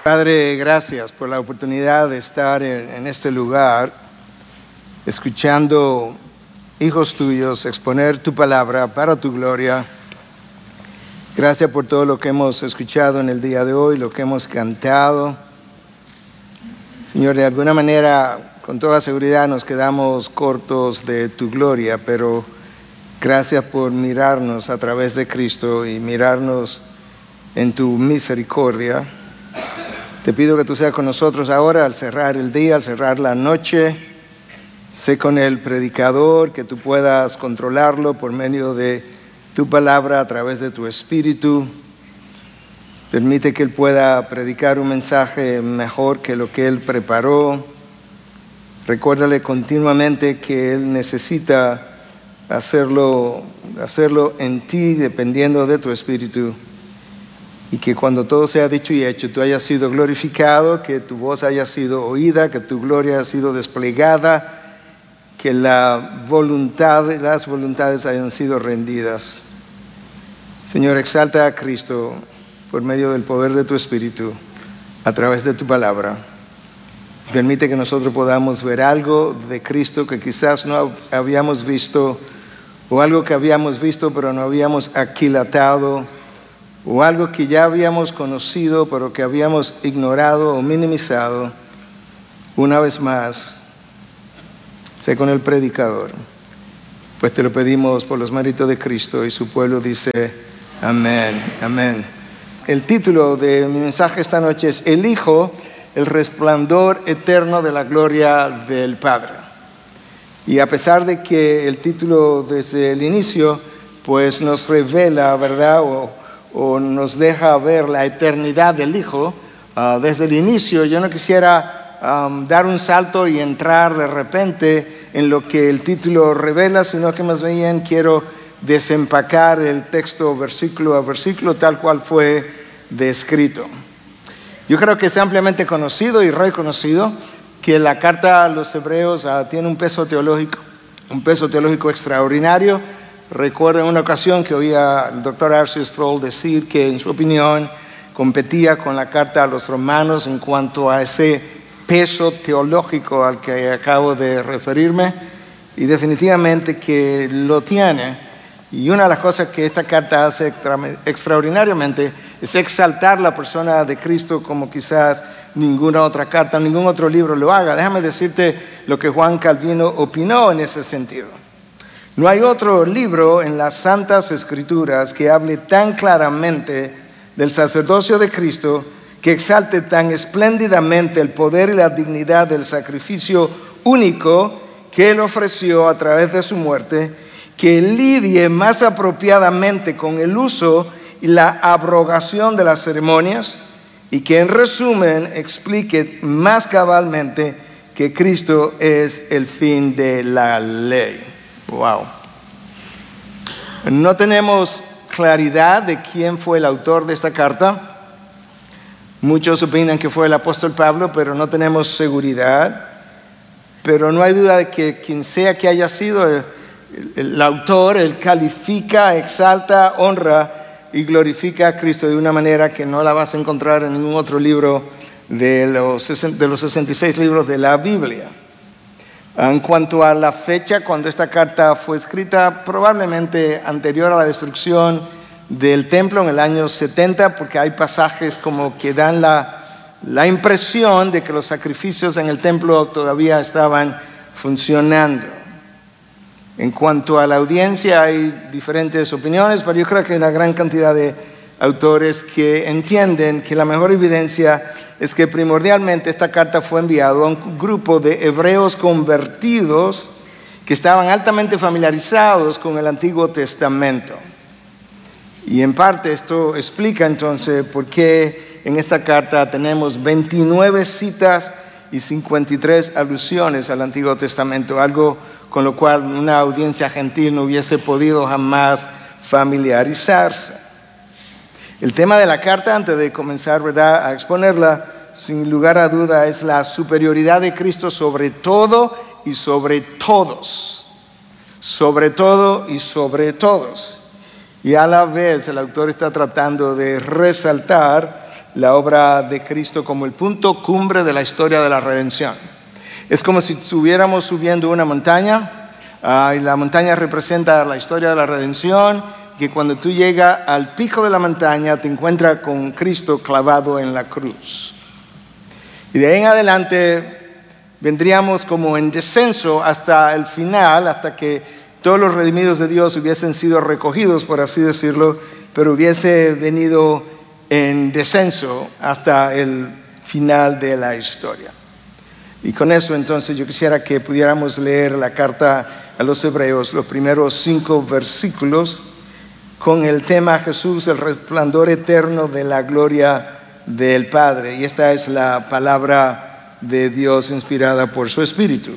Padre, gracias por la oportunidad de estar en este lugar, escuchando hijos tuyos exponer tu palabra para tu gloria. Gracias por todo lo que hemos escuchado en el día de hoy, lo que hemos cantado. Señor, de alguna manera, con toda seguridad nos quedamos cortos de tu gloria, pero gracias por mirarnos a través de Cristo y mirarnos en tu misericordia. Te pido que tú seas con nosotros ahora al cerrar el día, al cerrar la noche. Sé con el predicador, que tú puedas controlarlo por medio de tu palabra a través de tu espíritu. Permite que él pueda predicar un mensaje mejor que lo que él preparó. Recuérdale continuamente que él necesita hacerlo en ti, dependiendo de tu espíritu. Y que cuando todo sea dicho y hecho, tú hayas sido glorificado, que tu voz haya sido oída, que tu gloria haya sido desplegada, que las voluntades hayan sido rendidas. Señor, exalta a Cristo por medio del poder de tu Espíritu, a través de tu palabra. Permite que nosotros podamos ver algo de Cristo que quizás no habíamos visto, o algo que habíamos visto pero no habíamos aquilatado, o algo que ya habíamos conocido pero que habíamos ignorado o minimizado. Una vez más, sé con el predicador, pues te lo pedimos por los méritos de Cristo, y su pueblo dice amén, amén. El título de mi mensaje esta noche es El Hijo, el resplandor eterno de la gloria del Padre. Y a pesar de que el título desde el inicio pues nos revela, ¿verdad?, o nos deja ver la eternidad del Hijo, desde el inicio yo no quisiera dar un salto y entrar de repente en lo que el título revela, sino que más bien quiero desempacar el texto versículo a versículo tal cual fue descrito. Yo creo que es ampliamente conocido y reconocido que la carta a los Hebreos tiene un peso teológico extraordinario. Recuerdo en una ocasión que oía al Dr. R.C. Sproul decir que en su opinión competía con la carta a los Romanos en cuanto a ese peso teológico al que acabo de referirme, y definitivamente que lo tiene. Y una de las cosas que esta carta hace extraordinariamente es exaltar la persona de Cristo como quizás ninguna otra carta, ningún otro libro lo haga. Déjame decirte lo que Juan Calvino opinó en ese sentido. No hay otro libro en las Santas Escrituras que hable tan claramente del sacerdocio de Cristo, que exalte tan espléndidamente el poder y la dignidad del sacrificio único que Él ofreció a través de su muerte, que lidie más apropiadamente con el uso y la abrogación de las ceremonias, y que en resumen explique más cabalmente que Cristo es el fin de la ley. Wow. No tenemos claridad de quién fue el autor de esta carta. Muchos opinan que fue el apóstol Pablo, pero no tenemos seguridad. Pero no hay duda de que quien sea que haya sido el autor, él califica, exalta, honra y glorifica a Cristo de una manera que no la vas a encontrar en ningún otro libro de los 66 libros de la Biblia. En cuanto a la fecha cuando esta carta fue escrita, probablemente anterior a la destrucción del templo en el año 70, porque hay pasajes como que dan la impresión de que los sacrificios en el templo todavía estaban funcionando. En cuanto a la audiencia hay diferentes opiniones, pero yo creo que hay una gran cantidad de autores que entienden que la mejor evidencia es que primordialmente esta carta fue enviada a un grupo de hebreos convertidos que estaban altamente familiarizados con el Antiguo Testamento. Y en parte esto explica entonces por qué en esta carta tenemos 29 citas y 53 alusiones al Antiguo Testamento, algo con lo cual una audiencia gentil no hubiese podido jamás familiarizarse. El tema de la carta, antes de comenzar, ¿verdad?, a exponerla, sin lugar a duda, es la superioridad de Cristo sobre todo y sobre todos. Sobre todo y sobre todos. Y a la vez el autor está tratando de resaltar la obra de Cristo como el punto cumbre de la historia de la redención. Es como si estuviéramos subiendo una montaña y la montaña representa la historia de la redención, que cuando tú llegas al pico de la montaña te encuentras con Cristo clavado en la cruz. Y de ahí en adelante vendríamos como en descenso hasta el final, hasta que todos los redimidos de Dios hubiesen sido recogidos, por así decirlo, pero hubiese venido en descenso hasta el final de la historia. Y con eso entonces yo quisiera que pudiéramos leer la carta a los Hebreos, los primeros 5 versículos, con el tema Jesús, el resplandor eterno de la gloria del Padre. Y esta es la palabra de Dios inspirada por su Espíritu.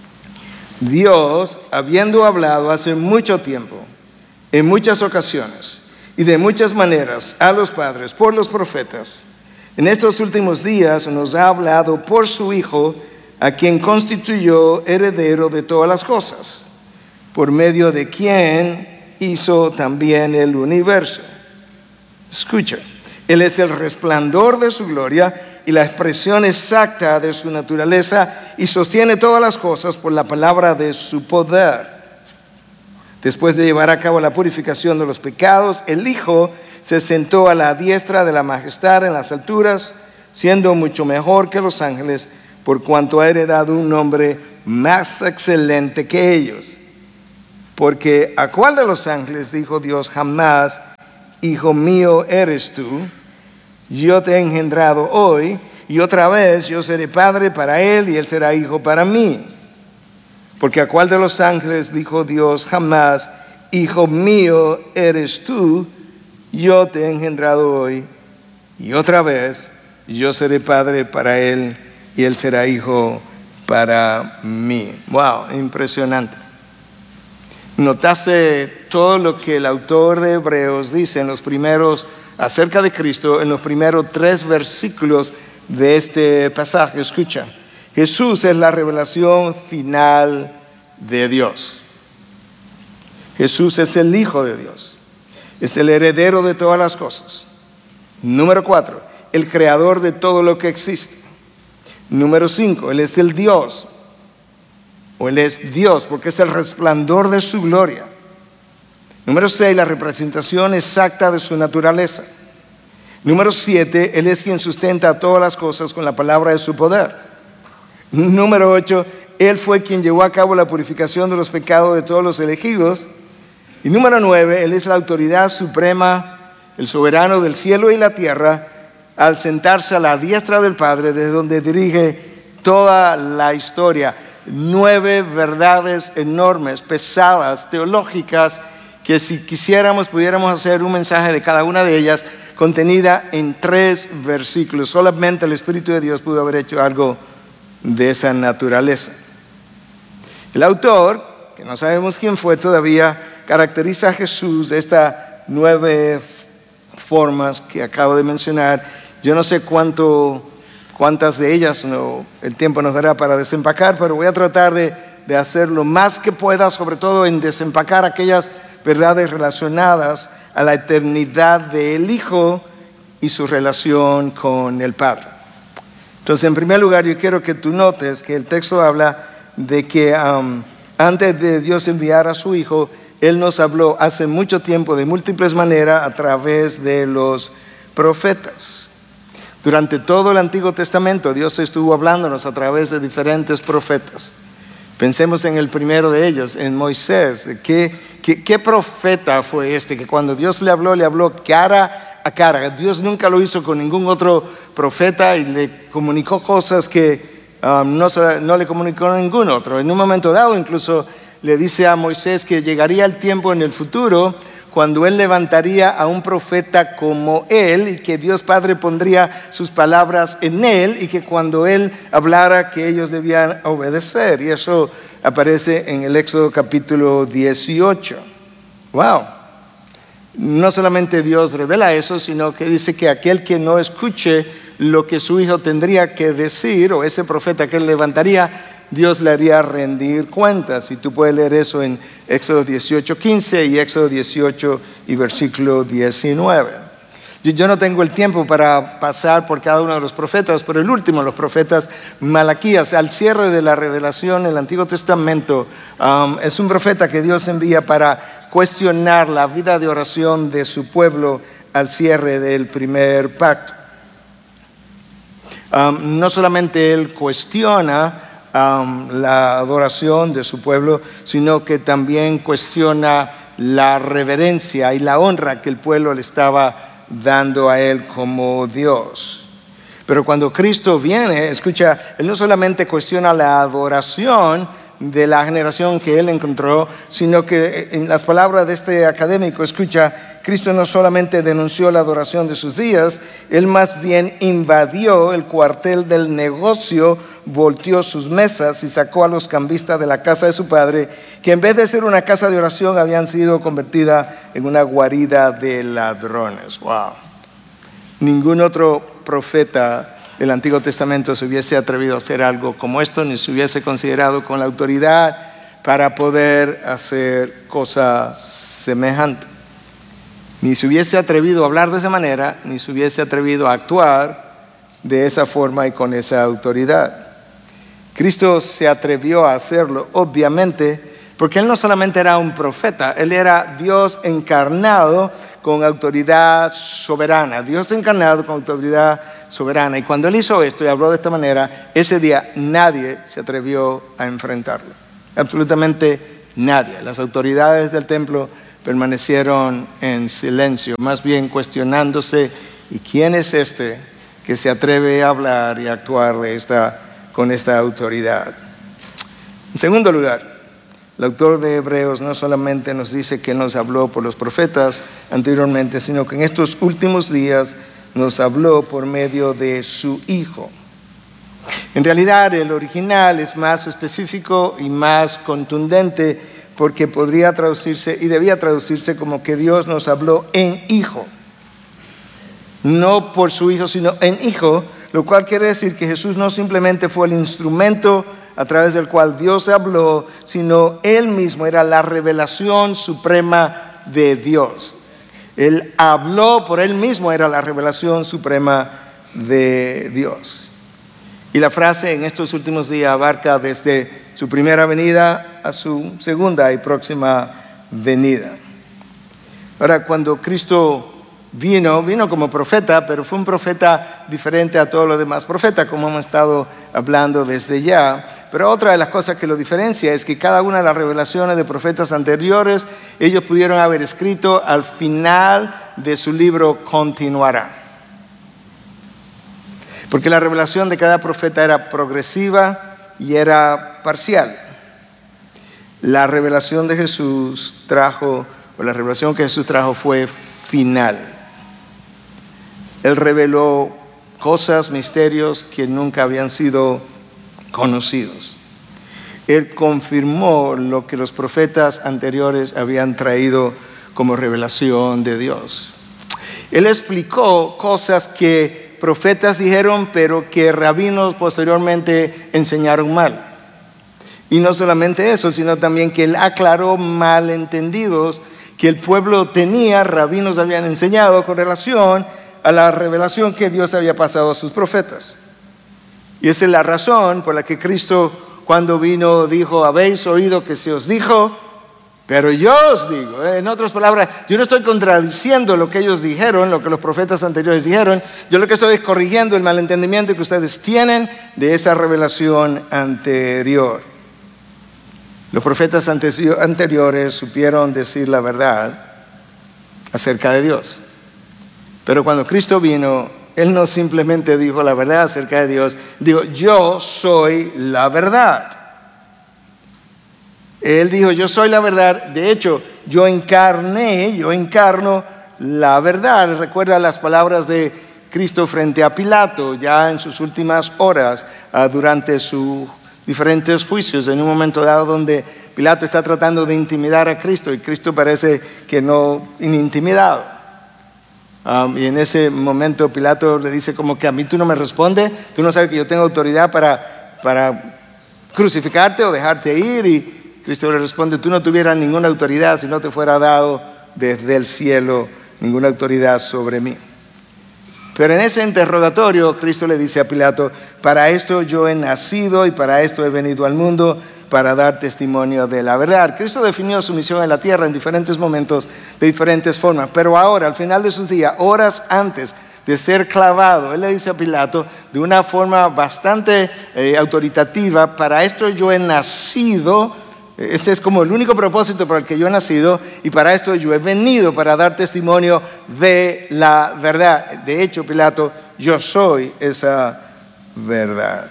Dios, habiendo hablado hace mucho tiempo, en muchas ocasiones y de muchas maneras a los padres por los profetas, en estos últimos días nos ha hablado por su Hijo, a quien constituyó heredero de todas las cosas, por medio de quien hizo también el universo. Escucha, Él es el resplandor de su gloria y la expresión exacta de su naturaleza, y sostiene todas las cosas por la palabra de su poder. Después de llevar a cabo la purificación de los pecados, el Hijo se sentó a la diestra de la majestad en las alturas, siendo mucho mejor que los ángeles, por cuanto ha heredado un nombre más excelente que ellos. Porque ¿a cuál de los ángeles dijo Dios jamás, Hijo mío eres tú? Yo te he engendrado hoy, y otra vez yo seré padre para él, y él será hijo para mí. Porque ¿a cuál de los ángeles dijo Dios jamás, Hijo mío eres tú? Yo te he engendrado hoy, y otra vez yo seré padre para él, y él será hijo para mí. Wow, impresionante. ¿Notaste todo lo que el autor de Hebreos dice en los primeros, acerca de Cristo, en los primeros 3 versículos de este pasaje? Escucha, Jesús es la revelación final de Dios. Jesús es el Hijo de Dios, es el heredero de todas las cosas. Número 4, el creador de todo lo que existe. Número 5, Él es el Dios, o Él es Dios porque es el resplandor de su gloria. Número 6, la representación exacta de su naturaleza. Número 7, Él es quien sustenta todas las cosas con la palabra de su poder. Número 8, Él fue quien llevó a cabo la purificación de los pecados de todos los elegidos. Y número 9, Él es la autoridad suprema, el soberano del cielo y la tierra, al sentarse a la diestra del Padre, desde donde dirige toda la historia. 9 verdades enormes, pesadas, teológicas, que si quisiéramos pudiéramos hacer un mensaje de cada una de ellas, contenida en 3 versículos. Solamente el Espíritu de Dios pudo haber hecho algo de esa naturaleza. El autor, que no sabemos quién fue todavía, caracteriza a Jesús de estas 9 formas que acabo de mencionar. Yo no sé cuántas de ellas el tiempo nos dará para desempacar, pero voy a tratar de hacer lo más que pueda, sobre todo en desempacar aquellas verdades relacionadas a la eternidad del Hijo y su relación con el Padre. Entonces, en primer lugar, yo quiero que tú notes que el texto habla de que antes de Dios enviar a su Hijo, Él nos habló hace mucho tiempo de múltiples maneras a través de los profetas. Durante todo el Antiguo Testamento, Dios estuvo hablándonos a través de diferentes profetas. Pensemos en el primero de ellos, en Moisés. ¿Qué profeta fue este? Que cuando Dios le habló cara a cara. Dios nunca lo hizo con ningún otro profeta y le comunicó cosas que no le comunicó a ningún otro. En un momento dado incluso le dice a Moisés que llegaría el tiempo en el futuro cuando él levantaría a un profeta como él, y que Dios Padre pondría sus palabras en él, y que cuando él hablara que ellos debían obedecer. Y eso aparece en el Éxodo capítulo 18. Wow. No solamente Dios revela eso, sino que dice que aquel que no escuche lo que su hijo tendría que decir, o ese profeta que él levantaría, Dios le haría rendir cuentas. Y tú puedes leer eso en Éxodo 18:15 y Éxodo 18 y versículo 19. Yo no tengo el tiempo para pasar por cada uno de los profetas, pero el último de los profetas, Malaquías, al cierre de la revelación en el Antiguo Testamento, es un profeta que Dios envía para cuestionar la vida de oración de su pueblo al cierre del primer pacto. No solamente él cuestiona la adoración de su pueblo, sino que también cuestiona la reverencia y la honra que el pueblo le estaba dando a él como Dios. Pero cuando Cristo viene, escucha, él no solamente cuestiona la adoración de la generación que él encontró, sino que en las palabras de este académico, escucha, Cristo no solamente denunció la adoración de sus días, él más bien invadió el cuartel del negocio, volteó sus mesas y sacó a los cambistas de la casa de su padre, que en vez de ser una casa de oración habían sido convertidas en una guarida de ladrones. Wow. Ningún otro profeta del Antiguo Testamento se hubiese atrevido a hacer algo como esto, ni se hubiese considerado con la autoridad para poder hacer cosas semejantes. Ni se hubiese atrevido a hablar de esa manera, ni se hubiese atrevido a actuar de esa forma y con esa autoridad. Cristo se atrevió a hacerlo, obviamente, porque él no solamente era un profeta, él era Dios encarnado con autoridad soberana. Dios encarnado con autoridad soberana. Y cuando él hizo esto y habló de esta manera, ese día nadie se atrevió a enfrentarlo. Absolutamente nadie. Las autoridades del templo permanecieron en silencio, más bien cuestionándose, ¿y quién es este que se atreve a hablar y a actuar con esta autoridad? En segundo lugar, el autor de Hebreos no solamente nos dice que nos habló por los profetas anteriormente, sino que en estos últimos días nos habló por medio de su Hijo. En realidad, el original es más específico y más contundente, porque podría traducirse y debía traducirse como que Dios nos habló en Hijo. No por su Hijo, sino en Hijo, lo cual quiere decir que Jesús no simplemente fue el instrumento a través del cual Dios habló, sino Él mismo era la revelación suprema de Dios. Él habló por Él mismo, era la revelación suprema de Dios. Y la frase en estos últimos días abarca desde su primera venida a su segunda y próxima venida. Ahora, cuando Cristo vino como profeta, pero fue un profeta diferente a todos los demás profetas, como hemos estado hablando desde ya. Pero otra de las cosas que lo diferencia es que cada una de las revelaciones de profetas anteriores, ellos pudieron haber escrito al final de su libro continuará. Porque la revelación de cada profeta era progresiva y era parcial. La revelación de Jesús la revelación que Jesús trajo fue final. Él reveló cosas, misterios que nunca habían sido conocidos. Él confirmó lo que los profetas anteriores habían traído como revelación de Dios. Él explicó cosas que profetas dijeron, pero que rabinos posteriormente enseñaron mal. Y no solamente eso, sino también que él aclaró malentendidos que el pueblo tenía, rabinos habían enseñado con relación a la revelación que Dios había pasado a sus profetas. Y esa es la razón por la que Cristo, cuando vino, dijo: habéis oído que se os dijo, pero yo os digo. En otras palabras, yo no estoy contradiciendo lo que ellos dijeron, lo que los profetas anteriores dijeron. Yo lo que estoy es corrigiendo el malentendimiento que ustedes tienen de esa revelación anterior. Los profetas anteriores supieron decir la verdad acerca de Dios. Pero cuando Cristo vino, Él no simplemente dijo la verdad acerca de Dios, dijo: yo soy la verdad. Él dijo: yo soy la verdad. De hecho, yo encarno la verdad. Recuerda las palabras de Cristo frente a Pilato, ya en sus últimas horas, durante sus diferentes juicios, en un momento dado donde Pilato está tratando de intimidar a Cristo y Cristo parece que no intimidado. Y en ese momento Pilato le dice como que: a mí tú no me respondes, tú no sabes que yo tengo autoridad para crucificarte o dejarte ir. Y Cristo le responde: tú no tuvieras ninguna autoridad si no te fuera dado desde el cielo ninguna autoridad sobre mí. Pero en ese interrogatorio, Cristo le dice a Pilato: para esto yo he nacido y para esto he venido al mundo, para dar testimonio de la verdad. Cristo definió su misión en la tierra en diferentes momentos, de diferentes formas. Pero ahora, al final de sus días, horas antes de ser clavado, Él le dice a Pilato de una forma bastante autoritativa: para esto yo he nacido. Este es como el único propósito para el que yo he nacido, y para esto yo he venido, para dar testimonio de la verdad. De hecho, Pilato, yo soy esa verdad.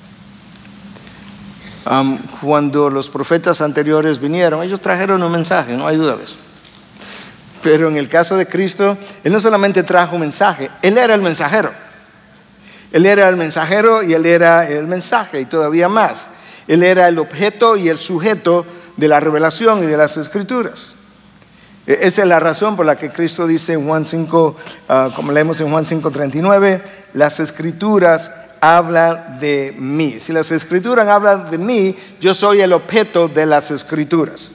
Cuando los profetas anteriores vinieron, ellos trajeron un mensaje, no hay duda de eso. Pero en el caso de Cristo, Él no solamente trajo un mensaje, Él era el mensajero. Él era el mensajero y Él era el mensaje, y todavía más. Él era el objeto y el sujeto de la revelación y de las Escrituras. Esa es la razón por la que Cristo dice en Juan 5, como leemos en Juan 5:39, las Escrituras hablan de mí. Si las Escrituras hablan de mí, yo soy el objeto de las Escrituras.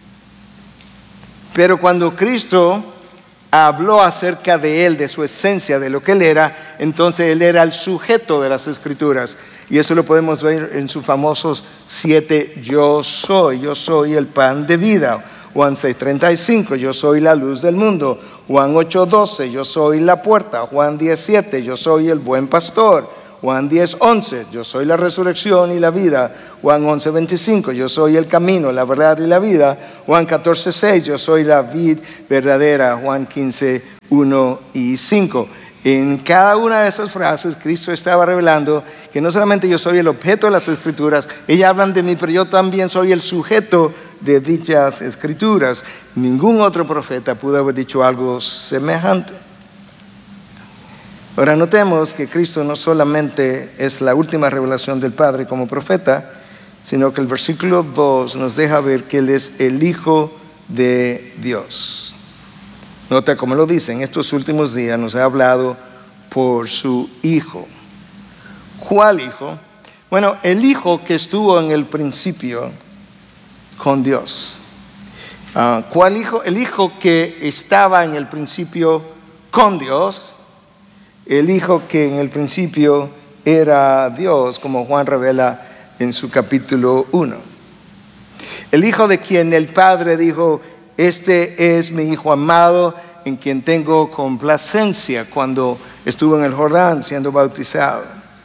Pero cuando Cristo habló acerca de Él, de su esencia, de lo que Él era, entonces Él era el sujeto de las Escrituras. Y eso lo podemos ver en sus famosos 7 yo soy el pan de vida. Juan 6:35, yo soy la luz del mundo. Juan 8:12, yo soy la puerta. Juan 10:7, yo soy el buen pastor. Juan 10:11, yo soy la resurrección y la vida. Juan 11:25, yo soy el camino, la verdad y la vida. Juan 14:6, yo soy la vid verdadera. Juan 15:1 y 5. En cada una de esas frases, Cristo estaba revelando que no solamente yo soy el objeto de las Escrituras, ellas hablan de mí, pero yo también soy el sujeto de dichas Escrituras. Ningún otro profeta pudo haber dicho algo semejante. Ahora notemos que Cristo no solamente es la última revelación del Padre como profeta, sino que el versículo 2 nos deja ver que Él es el Hijo de Dios. Nota cómo lo dice: en estos últimos días nos ha hablado por su Hijo. ¿Cuál Hijo? Bueno, el Hijo que estuvo en el principio con Dios. ¿Cuál Hijo? El Hijo que estaba en el principio con Dios. El Hijo que en el principio era Dios, como Juan revela en su capítulo 1. El Hijo de quien el Padre dijo: este es mi Hijo amado, en quien tengo complacencia, cuando estuvo en el Jordán siendo bautizado.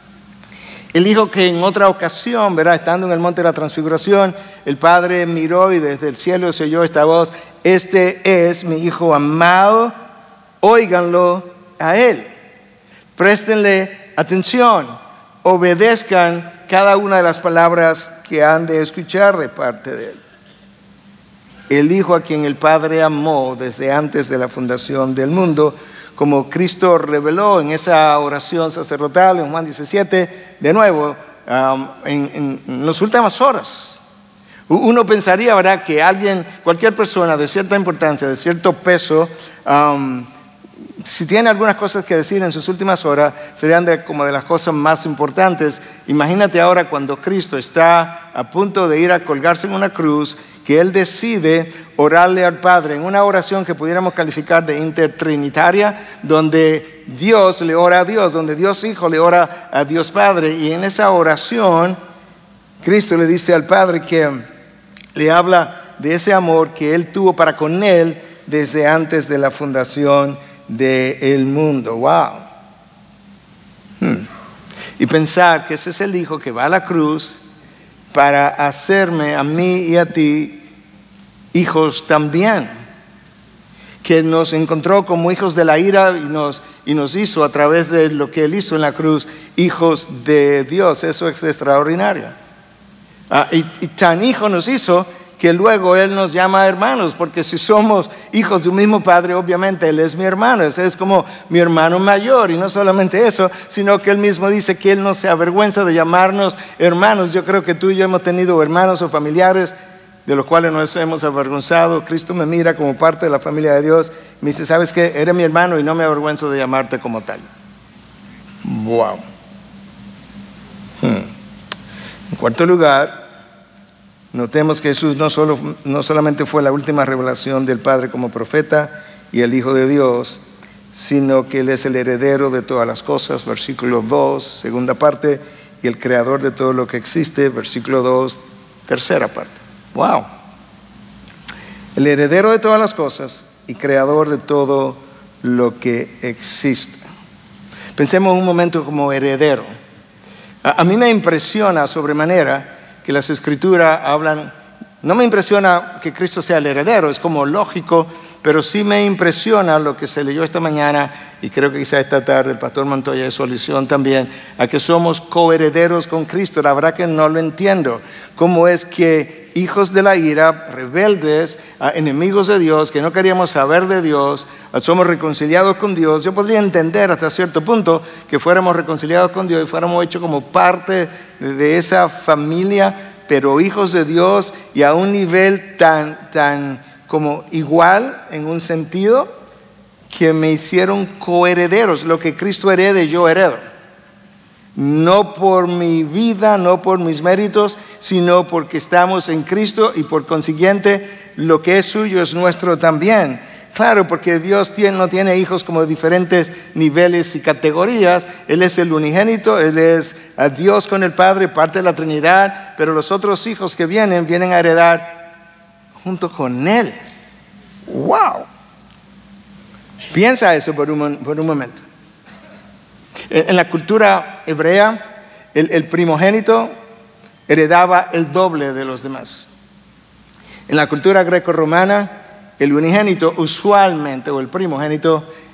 El Hijo que en otra ocasión, ¿verdad?, estando en el monte de la transfiguración, el Padre miró y desde el cielo se oyó esta voz: este es mi Hijo amado, óiganlo a Él. Préstenle atención, obedezcan cada una de las palabras que han de escuchar de parte de Él. El Hijo a quien el Padre amó desde antes de la fundación del mundo, como Cristo reveló en esa oración sacerdotal en Juan 17, de nuevo, en las últimas horas. Uno pensaría, ¿verdad?, que alguien, cualquier persona de cierta importancia, de cierto peso, si tiene algunas cosas que decir en sus últimas horas, serían como de las cosas más importantes. Imagínate ahora cuando Cristo está a punto de ir a colgarse en una cruz, que Él decide orarle al Padre en una oración que pudiéramos calificar de intertrinitaria, donde Dios le ora a Dios, donde Dios Hijo le ora a Dios Padre. Y en esa oración, Cristo le dice al Padre que le habla de ese amor que Él tuvo para con Él desde antes de la fundación del mundo. Wow. Y pensar que ese es el Hijo que va a la cruz para hacerme a mí y a ti hijos también, que nos encontró como hijos de la ira y nos hizo a través de lo que Él hizo en la cruz hijos de Dios. Eso es extraordinario. Y tan hijo nos hizo que luego Él nos llama hermanos, porque si somos hijos de un mismo Padre, obviamente Él es mi hermano. Ese es como mi hermano mayor. Y no solamente eso, sino que Él mismo dice que Él no se avergüenza de llamarnos hermanos. Yo creo que tú y yo hemos tenido hermanos o familiares de los cuales nos hemos avergonzado. Cristo me mira como parte de la familia de Dios y me dice: ¿sabes qué? Eres mi hermano y no me avergüenzo de llamarte como tal. Wow. En cuarto lugar, notemos que Jesús no solamente fue la última revelación del Padre como profeta y el Hijo de Dios, sino que Él es el heredero de todas las cosas, versículo 2, segunda parte, y el creador de todo lo que existe, versículo 2, tercera parte. ¡Wow! El heredero de todas las cosas y creador de todo lo que existe. Pensemos un momento como heredero. A mí me impresiona sobremanera que las Escrituras hablan. No me impresiona que Cristo sea el heredero, es como lógico, pero sí me impresiona lo que se leyó esta mañana, y creo que quizá esta tarde el pastor Montoya de su alusión también, a que somos coherederos con Cristo. La verdad que no lo entiendo. ¿Cómo es que hijos de la ira, rebeldes, enemigos de Dios, que no queríamos saber de Dios, somos reconciliados con Dios? Yo podría entender hasta cierto punto que fuéramos reconciliados con Dios y fuéramos hechos como parte de esa familia, pero hijos de Dios y a un nivel tan como igual en un sentido que me hicieron coherederos. Lo que Cristo herede, yo heredo. No por mi vida, no por mis méritos, sino porque estamos en Cristo y por consiguiente lo que es suyo es nuestro también. Claro, porque Dios no tiene hijos como de diferentes niveles y categorías. Él es el unigénito, Él es a Dios con el Padre, parte de la Trinidad, pero los otros hijos que vienen a heredar junto con Él. ¡Wow! Piensa eso por un momento. En la cultura hebrea, el primogénito heredaba el doble de los demás. En la cultura greco-romana, el unigénito usualmente, o el primogénito,